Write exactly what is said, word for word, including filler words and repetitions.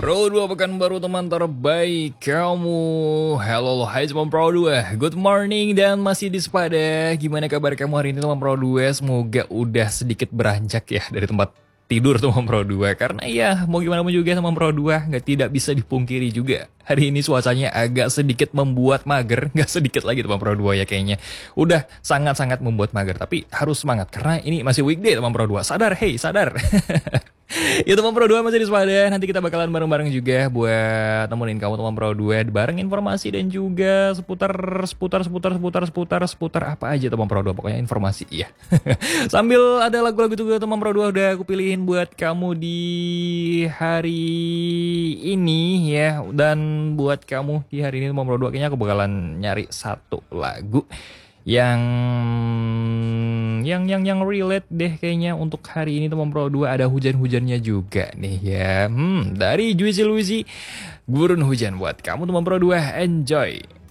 Pro dua pekan baru teman terbaik kamu. Halo, hai teman Pro dua. Good morning dan masih di Sepada. Gimana kabar kamu hari ini teman Pro dua? Semoga udah sedikit beranjak ya dari tempat tidur teman Pro dua. Karena ya mau gimana pun juga teman Pro dua nggak tidak bisa dipungkiri juga. Hari ini cuacanya agak sedikit membuat mager. Nggak sedikit lagi teman Pro dua ya kayaknya. Udah sangat-sangat membuat mager. Tapi harus semangat karena ini masih weekday teman Pro dua. Sadar, hey sadar. Ya teman Pro dua masih di Sepada. Nanti kita bakalan bareng-bareng juga buat nemenin kamu teman Pro dua bareng informasi dan juga seputar seputar seputar seputar seputar seputar apa aja teman Pro dua, pokoknya informasi ya. Sambil ada lagu-lagu juga teman Pro dua udah aku pilihin buat kamu di hari ini ya, dan buat kamu di hari ini teman Pro dua kayaknya aku bakalan nyari satu lagu yang yang yang yang relate deh kayaknya untuk hari ini teman Pro dua. Ada hujan-hujannya juga nih ya. Hmm, dari Juicy Luicy, Gurun Hujan buat kamu teman Pro dua. Enjoy.